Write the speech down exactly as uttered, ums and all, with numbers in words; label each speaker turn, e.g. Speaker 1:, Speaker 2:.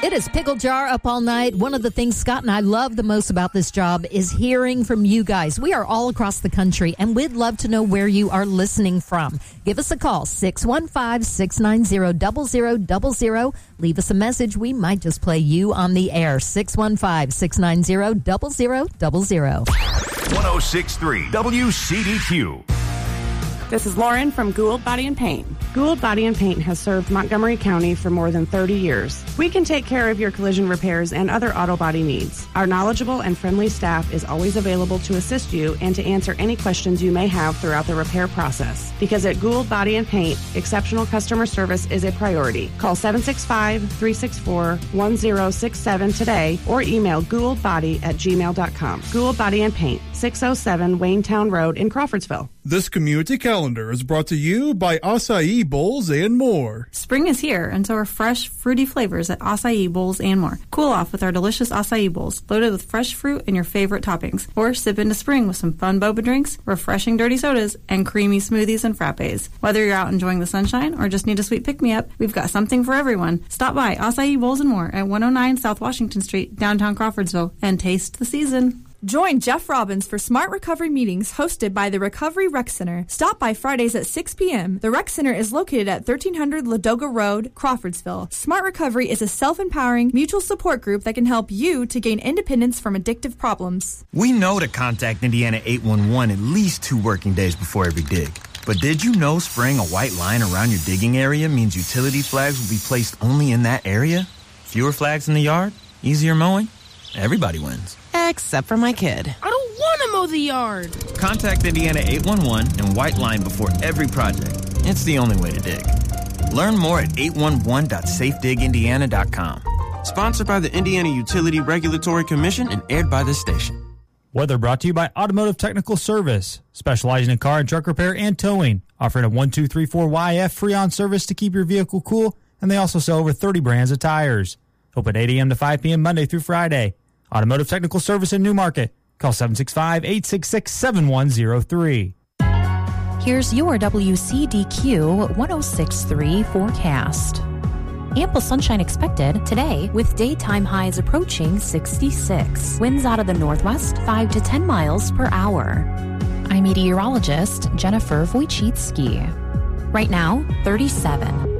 Speaker 1: It is Pickle Jar Up All Night. One of the things Scott and I love the most about this job is hearing from you guys. We are all across the country, and we'd love to know where you are listening from. Give us a call, six one five, six nine zero, zero zero zero zero. Leave us a message. We might just play you on the air, six one five, six nine zero, zero zero zero zero.
Speaker 2: one oh six point three W C D Q.
Speaker 3: This is Lauren from Gould Body and Paint. Gould Body and Paint has served Montgomery County for more than thirty years. We can take care of your collision repairs and other auto body needs. Our knowledgeable and friendly staff is always available to assist you and to answer any questions you may have throughout the repair process. Because at Gould Body and Paint, exceptional customer service is a priority. Call seven six five, three six four, one zero six seven today or email gouldbody at gmail dot com. Gould Body and Paint, six oh seven Waynetown Road in Crawfordsville.
Speaker 4: This community calendar is brought to you by Acai Bowls and More.
Speaker 5: Spring is here, and so are fresh, fruity flavors at Acai Bowls and More. Cool off with our delicious acai bowls, loaded with fresh fruit and your favorite toppings. Or sip into spring with some fun boba drinks, refreshing dirty sodas, and creamy smoothies and frappes. Whether you're out enjoying the sunshine or just need a sweet pick-me-up, we've got something for everyone. Stop by Acai Bowls and More at one oh nine South Washington Street, downtown Crawfordsville, and taste the season.
Speaker 6: Join Jeff Robbins for Smart Recovery meetings hosted by the Recovery Rec Center. Stop by Fridays at six p.m. The Rec Center is located at thirteen hundred Ladoga Road, Crawfordsville. Smart Recovery is a self-empowering, mutual support group that can help you to gain independence from addictive problems.
Speaker 7: We know to contact Indiana eight one one at least two working days before every dig. But did you know spraying a white line around your digging area means utility flags will be placed only in that area? Fewer flags in the yard? Easier mowing? Everybody wins.
Speaker 8: Except for my kid.
Speaker 9: I don't want to mow the yard.
Speaker 7: Contact Indiana eight one one and white line before every project. It's the only way to dig. Learn more at eight one one dot safe dig indiana dot com.
Speaker 10: Sponsored by the Indiana Utility Regulatory Commission and aired by this station.
Speaker 11: Weather brought to you by Automotive Technical Service, specializing in car and truck repair and towing, offering a one two three four Y F free-on service to keep your vehicle cool, and they also sell over thirty brands of tires. Open eight a.m. to five p.m. Monday through Friday. Automotive Technical Service in Newmarket. Call seven six five, eight six six, seven one zero three.
Speaker 12: Here's your W C D Q one oh six point three forecast. Ample sunshine expected today with daytime highs approaching sixty-six. Winds out of the northwest five to ten miles per hour. I'm meteorologist Jennifer Wojcicki. Right now, thirty-seven.